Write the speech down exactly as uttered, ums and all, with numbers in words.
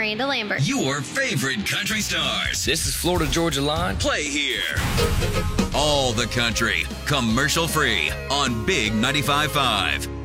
Miranda Lambert. Your favorite country stars. This is Florida Georgia Line. Play here. All the country, commercial free on Big ninety-five point five.